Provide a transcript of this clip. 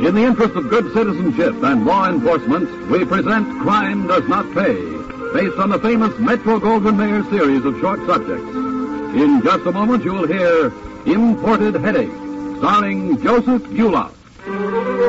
In the interest of good citizenship and law enforcement, we present Crime Does Not Pay, based on the famous Metro-Goldwyn-Mayer series of short subjects. In just a moment, you will hear Imported Headache, starring Joseph Buloff.